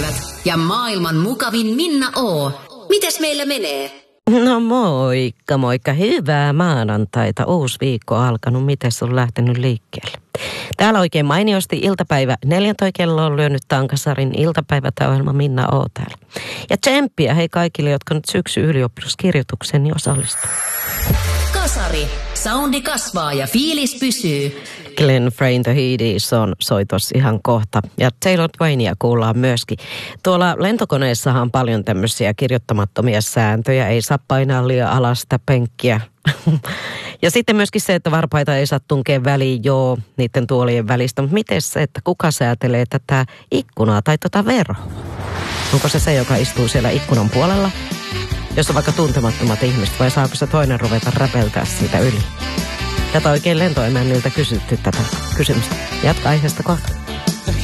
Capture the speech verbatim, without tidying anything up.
iltapäivät ja maailman mukavin Minna O. Mites meillä menee? No moikka, moikka. Hyvää maanantaita. Uusi viikko alkanut. Mites on lähtenyt liikkeelle? Täällä oikein mainiosti iltapäivä neljäntoista kello on lyönyt Tankasarin iltapäivätäohjelma Minna O täällä. Ja tsemppiä hei kaikille, jotka nyt syksy ylioppilaskirjoitukseen osallistuu. Kasari. Soundi kasvaa ja fiilis pysyy. Glenn Frey the Headies on soi tossa ihan kohta. Ja Taylor Twainia kuullaan myöskin. Tuolla lentokoneessahan on paljon tämmöisiä kirjoittamattomia sääntöjä. Ei saa painaa liian alas sitä penkkiä. Ja sitten myöskin se, että varpaita ei saa tunkea väliin, joo, niiden tuolien välistä. Mutta miten se, että kuka säätelee tätä ikkunaa tai tota veroa? Onko se se, joka istuu siellä ikkunan puolella? Jos on vaikka tuntemattomat ihmiset, vai saako se toinen ruveta räpeltää siitä yli? Tätä oikein lentoemänniltä kysytty tätä kysymystä. Jatka aiheesta kohta.